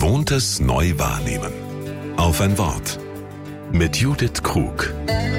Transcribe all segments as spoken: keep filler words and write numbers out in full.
Gewohntes neu wahrnehmen. Auf ein Wort. Mit Judith Krug.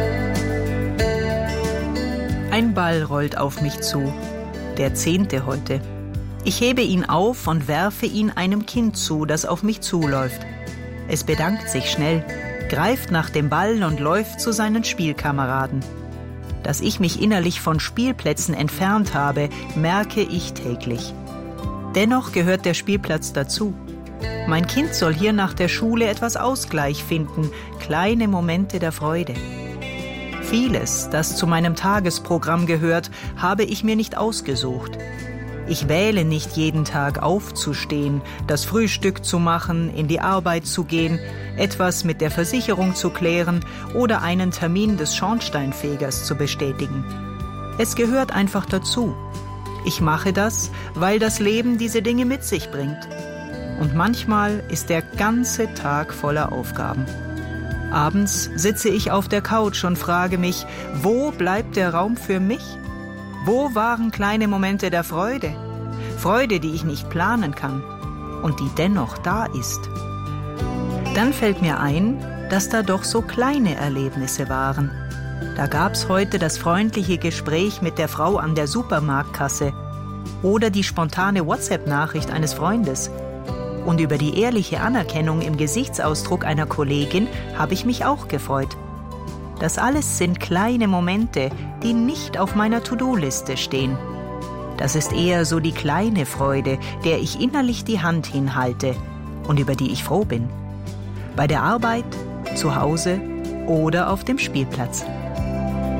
Ein Ball rollt auf mich zu, der zehnte heute. Ich hebe ihn auf und werfe ihn einem Kind zu, das auf mich zuläuft. Es bedankt sich schnell, greift nach dem Ball und läuft zu seinen Spielkameraden. Dass ich mich innerlich von Spielplätzen entfernt habe, merke ich täglich. Dennoch gehört der Spielplatz dazu. Mein Kind soll hier nach der Schule etwas Ausgleich finden, kleine Momente der Freude. Vieles, das zu meinem Tagesprogramm gehört, habe ich mir nicht ausgesucht. Ich wähle nicht jeden Tag aufzustehen, das Frühstück zu machen, in die Arbeit zu gehen, etwas mit der Versicherung zu klären oder einen Termin des Schornsteinfegers zu bestätigen. Es gehört einfach dazu. Ich mache das, weil das Leben diese Dinge mit sich bringt. Und manchmal ist der ganze Tag voller Aufgaben. Abends sitze ich auf der Couch und frage mich, wo bleibt der Raum für mich? Wo waren kleine Momente der Freude? Freude, die ich nicht planen kann und die dennoch da ist. Dann fällt mir ein, dass da doch so kleine Erlebnisse waren. Da gab's heute das freundliche Gespräch mit der Frau an der Supermarktkasse oder die spontane WhatsApp-Nachricht eines Freundes. Und über die ehrliche Anerkennung im Gesichtsausdruck einer Kollegin habe ich mich auch gefreut. Das alles sind kleine Momente, die nicht auf meiner To-Do-Liste stehen. Das ist eher so die kleine Freude, der ich innerlich die Hand hinhalte und über die ich froh bin. Bei der Arbeit, zu Hause oder auf dem Spielplatz.